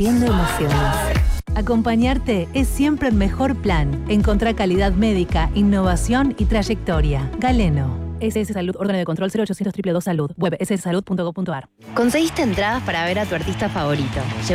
Haciendo emociones. Acompañarte es siempre el mejor plan. Encontrá calidad médica, innovación y trayectoria. Galeno. SS Salud, órgano de control 0800 222 Salud. Web sssalud.gov.ar. Conseguiste entradas para ver a tu artista favorito.